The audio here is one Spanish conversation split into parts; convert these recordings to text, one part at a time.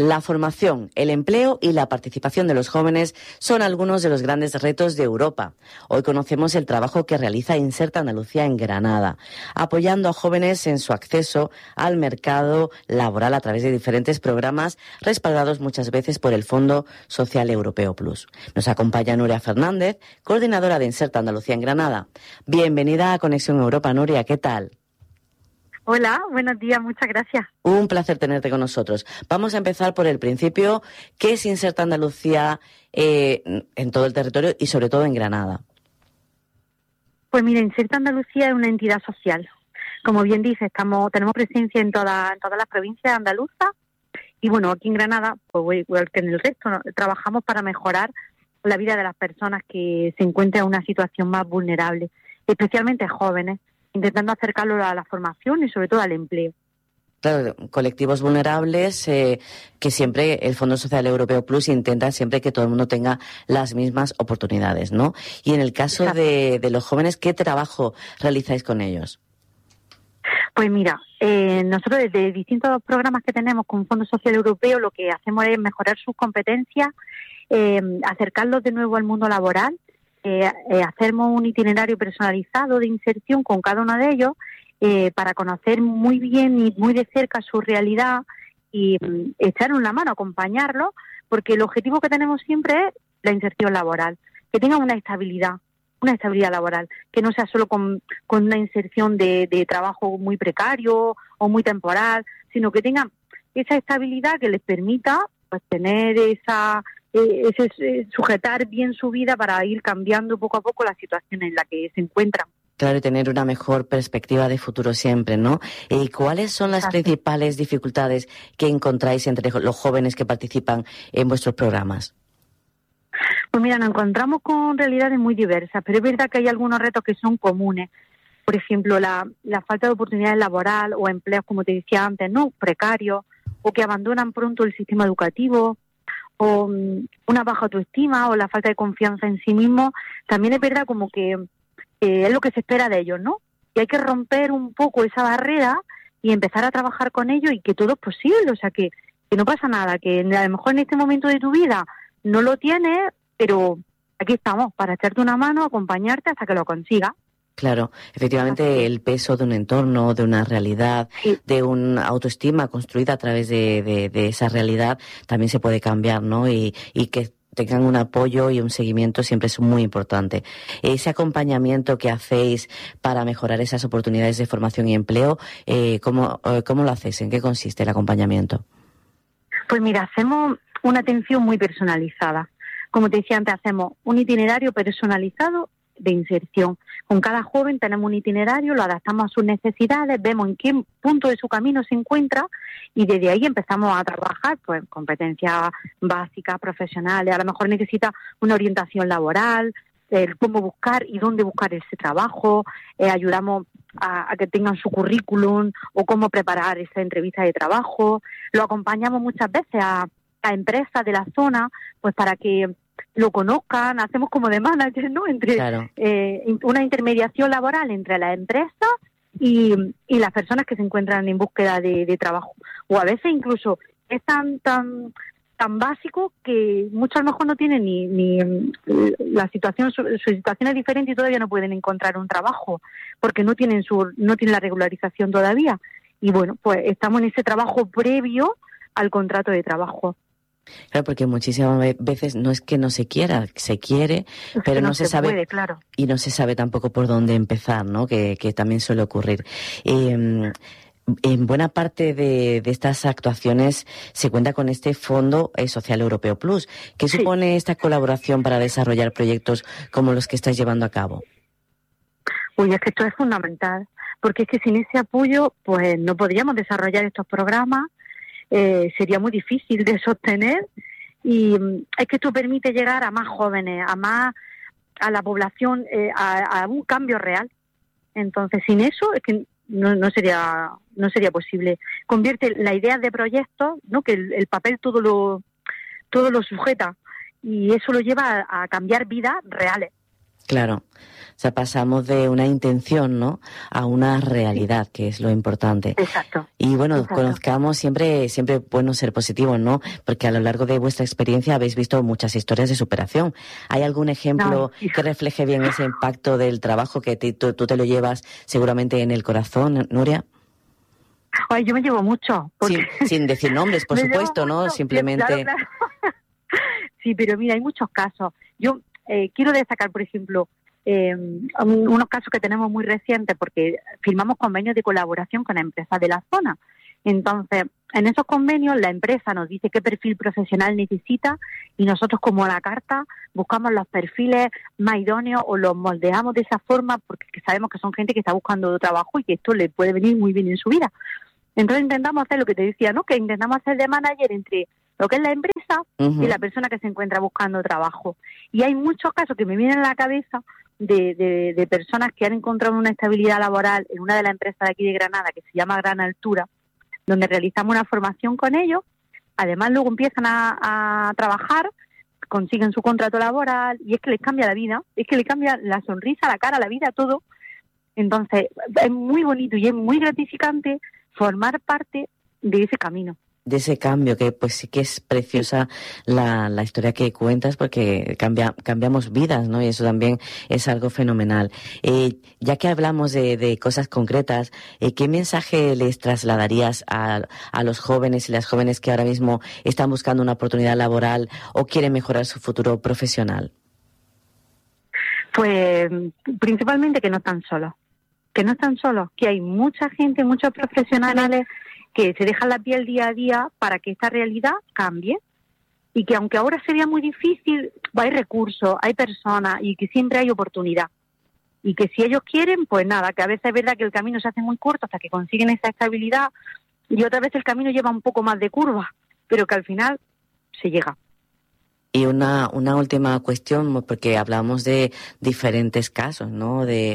La formación, el empleo y la participación de los jóvenes son algunos de los grandes retos de Europa. Hoy conocemos el trabajo que realiza Inserta Andalucía en Granada, apoyando a jóvenes en su acceso al mercado laboral a través de diferentes programas respaldados muchas veces por el Fondo Social Europeo Plus. Nos acompaña Nuria Fernández, coordinadora de Inserta Andalucía en Granada. Bienvenida a Conexión Europa, Nuria, ¿qué tal? Hola, buenos días, muchas gracias. Un placer tenerte con nosotros. Vamos a empezar por el principio. ¿Qué es Inserta Andalucía en todo el territorio y sobre todo en Granada? Pues mira, Inserta Andalucía es una entidad social. Como bien dice, tenemos presencia en todas las provincias andaluzas y bueno, aquí en Granada, pues igual que en el resto, ¿no? Trabajamos para mejorar la vida de las personas que se encuentran en una situación más vulnerable, especialmente jóvenes, intentando acercarlos a la formación y sobre todo al empleo. Claro, colectivos vulnerables que siempre el Fondo Social Europeo Plus intenta siempre que todo el mundo tenga las mismas oportunidades, ¿no? Y en el caso de los jóvenes, ¿qué trabajo realizáis con ellos? Pues mira, nosotros desde distintos programas que tenemos con Fondo Social Europeo lo que hacemos es mejorar sus competencias, acercarlos de nuevo al mundo laboral. Hacemos un itinerario personalizado de inserción con cada uno de ellos para conocer muy bien y muy de cerca su realidad y echar una mano, acompañarlos, porque el objetivo que tenemos siempre es la inserción laboral, que tengan una estabilidad laboral, que no sea solo con una inserción de trabajo muy precario o muy temporal, sino que tengan esa estabilidad que les permita pues tener sujetar bien su vida para ir cambiando poco a poco la situación en la que se encuentran. Claro, y tener una mejor perspectiva de futuro siempre, ¿no? ¿Y cuáles son las principales dificultades que encontráis entre los jóvenes que participan en vuestros programas? Pues mira, nos encontramos con realidades muy diversas, pero es verdad que hay algunos retos que son comunes. Por ejemplo, la falta de oportunidades laboral o empleos, como te decía antes, ¿no? Precarios, o que abandonan pronto el sistema educativo, o una baja autoestima o la falta de confianza en sí mismo. También es verdad como que es lo que se espera de ellos, ¿no? Y hay que romper un poco esa barrera y empezar a trabajar con ellos y que todo es posible, o sea, que no pasa nada, que a lo mejor en este momento de tu vida no lo tienes, pero aquí estamos para echarte una mano, acompañarte hasta que lo consigas. Claro, efectivamente el peso de un entorno, de una realidad, sí, de una autoestima construida a través de esa realidad también se puede cambiar, ¿no? Y que tengan un apoyo y un seguimiento siempre es muy importante. Ese acompañamiento que hacéis para mejorar esas oportunidades de formación y empleo, ¿cómo lo hacéis? ¿En qué consiste el acompañamiento? Pues mira, hacemos una atención muy personalizada. Como te decía antes, hacemos un itinerario personalizado de inserción. Con cada joven tenemos un itinerario, lo adaptamos a sus necesidades, vemos en qué punto de su camino se encuentra y desde ahí empezamos a trabajar pues competencias básicas, profesionales. A lo mejor necesita una orientación laboral, cómo buscar y dónde buscar ese trabajo, ayudamos a que tengan su currículum o cómo preparar esa entrevista de trabajo. Lo acompañamos muchas veces a empresas de la zona pues para que lo conozcan, hacemos como de manager, ¿no? Entre una intermediación laboral entre las empresas y las personas que se encuentran en búsqueda de trabajo. O a veces incluso es tan básico que muchos a lo mejor no tienen ni la situación, su situación es diferente y todavía no pueden encontrar un trabajo porque no tienen la regularización todavía. Y bueno, pues estamos en ese trabajo previo al contrato de trabajo. Claro, porque muchísimas veces no es que no se quiera, se quiere, pero no se sabe puede, claro. Y no se sabe tampoco por dónde empezar, ¿no? Que también suele ocurrir. En buena parte de estas actuaciones se cuenta con este Fondo Social Europeo Plus. ¿Qué supone esta colaboración para desarrollar proyectos como los que estáis llevando a cabo? Uy, es que esto es fundamental, porque es que sin ese apoyo pues no podríamos desarrollar estos programas. Sería muy difícil de sostener y es que esto permite llegar a más jóvenes, a la población, a un cambio real. Entonces, sin eso es que no sería posible. Convierte la idea de proyectos, ¿no? Que el papel todo lo sujeta y eso lo lleva a cambiar vidas reales. Claro. O sea, pasamos de una intención, ¿no?, a una realidad, que es lo importante. Exacto. Y bueno, conozcamos siempre bueno ser positivos, ¿no? Porque a lo largo de vuestra experiencia habéis visto muchas historias de superación. ¿Hay algún ejemplo que refleje bien ese impacto del trabajo que tú te lo llevas seguramente en el corazón, Nuria? Ay, yo me llevo mucho. Sin decir nombres, por supuesto, ¿no? Simplemente... Claro. Sí, pero mira, hay muchos casos. Yo quiero destacar, por ejemplo, unos casos que tenemos muy recientes, porque firmamos convenios de colaboración con empresas de la zona. Entonces, en esos convenios la empresa nos dice qué perfil profesional necesita y nosotros, como a la carta, buscamos los perfiles más idóneos o los moldeamos de esa forma, porque sabemos que son gente que está buscando trabajo y que esto le puede venir muy bien en su vida. Entonces intentamos hacer lo que te decía, ¿no? Que intentamos hacer de manager entre lo que es la empresa y la persona que se encuentra buscando trabajo. Y hay muchos casos que me vienen a la cabeza de personas que han encontrado una estabilidad laboral en una de las empresas de aquí de Granada, que se llama Gran Altura, donde realizamos una formación con ellos. Además, luego empiezan a trabajar, consiguen su contrato laboral, y es que les cambia la vida, es que les cambia la sonrisa, la cara, la vida, todo. Entonces, es muy bonito y es muy gratificante formar parte de ese camino. De ese cambio, que pues sí que es preciosa la historia que cuentas, porque cambiamos vidas, ¿no? Y eso también es algo fenomenal. Ya que hablamos de cosas concretas, ¿qué mensaje les trasladarías a los jóvenes y las jóvenes que ahora mismo están buscando una oportunidad laboral o quieren mejorar su futuro profesional? Pues principalmente que no están solos, que hay mucha gente, muchos profesionales que se dejan la piel día a día para que esta realidad cambie, y que aunque ahora sería muy difícil, hay recursos, hay personas y que siempre hay oportunidad, y que si ellos quieren, pues nada, que a veces es verdad que el camino se hace muy corto hasta que consiguen esa estabilidad, y otra vez el camino lleva un poco más de curva, pero que al final se llega. Y una última cuestión, porque hablamos de diferentes casos, ¿no? De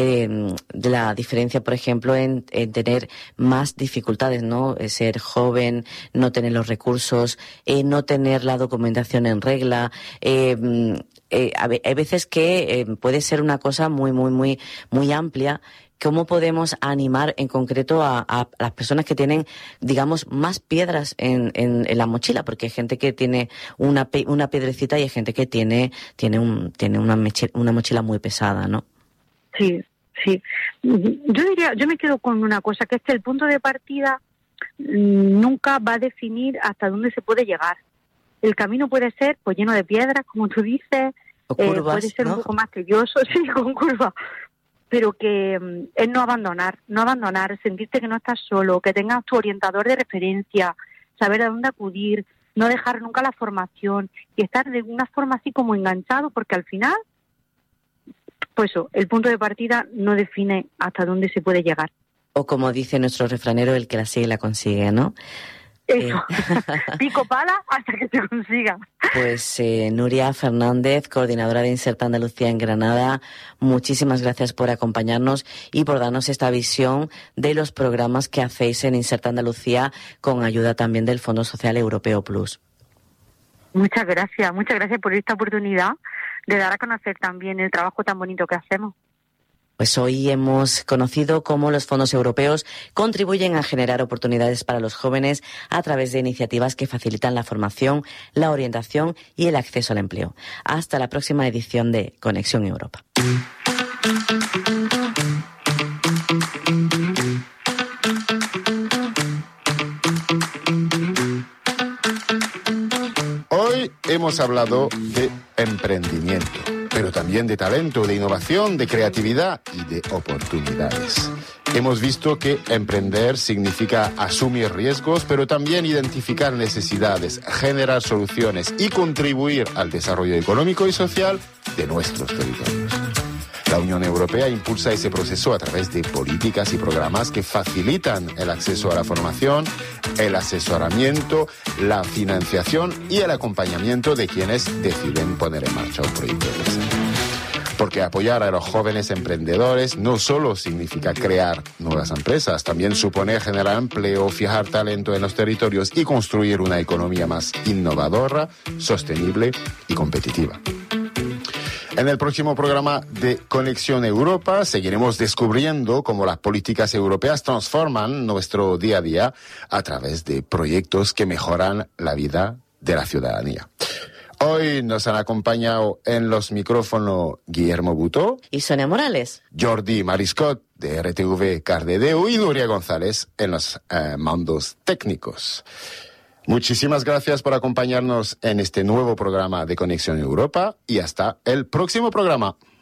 la diferencia, por ejemplo, en tener más dificultades, ¿no? Ser joven, no tener los recursos, no tener la documentación en regla. Hay veces que puede ser una cosa muy amplia. ¿Cómo podemos animar en concreto a las personas que tienen, digamos, más piedras en la mochila? Porque hay gente que tiene una piedrecita y hay gente que tiene una mochila muy pesada, ¿no? Sí. Yo me quedo con una cosa, que es que el punto de partida nunca va a definir hasta dónde se puede llegar. El camino puede ser pues lleno de piedras, como tú dices, o curvas, puede ser, ¿no?, un poco más tedioso, sí, con curvas. Pero que es no abandonar, sentirte que no estás solo, que tengas tu orientador de referencia, saber a dónde acudir, no dejar nunca la formación y estar de una forma así como enganchado, porque al final, pues eso, el punto de partida no define hasta dónde se puede llegar. O como dice nuestro refranero, el que la sigue la consigue, ¿no? Eso, pico pala hasta que se consiga. Pues Nuria Fernández, coordinadora de Inserta Andalucía en Granada, muchísimas gracias por acompañarnos y por darnos esta visión de los programas que hacéis en Inserta Andalucía con ayuda también del Fondo Social Europeo Plus. Muchas gracias por esta oportunidad de dar a conocer también el trabajo tan bonito que hacemos. Pues hoy hemos conocido cómo los fondos europeos contribuyen a generar oportunidades para los jóvenes a través de iniciativas que facilitan la formación, la orientación y el acceso al empleo. Hasta la próxima edición de Conexión Europa. Hoy hemos hablado de emprendimiento, pero también de talento, de innovación, de creatividad y de oportunidades. Hemos visto que emprender significa asumir riesgos, pero también identificar necesidades, generar soluciones y contribuir al desarrollo económico y social de nuestros territorios. La Unión Europea impulsa ese proceso a través de políticas y programas que facilitan el acceso a la formación, el asesoramiento, la financiación y el acompañamiento de quienes deciden poner en marcha un proyecto de desarrollo. Porque apoyar a los jóvenes emprendedores no solo significa crear nuevas empresas, también supone generar empleo, fijar talento en los territorios y construir una economía más innovadora, sostenible y competitiva. En el próximo programa de Conexión Europa seguiremos descubriendo cómo las políticas europeas transforman nuestro día a día a través de proyectos que mejoran la vida de la ciudadanía. Hoy nos han acompañado en los micrófonos Guillermo Butó y Sonia Morales, Jordi Mariscot de RTV Cardedeu y Nuria González en los mandos técnicos. Muchísimas gracias por acompañarnos en este nuevo programa de Conexión Europa y hasta el próximo programa.